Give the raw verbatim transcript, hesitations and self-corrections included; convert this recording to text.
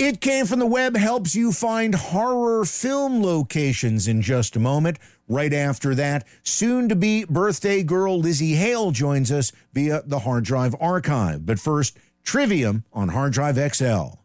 It Came From the Web helps you find horror film locations in just a moment. Right after that, soon-to-be birthday girl Lizzie Hale joins us via the Hard Drive Archive. But first, Trivium on Hard Drive X L.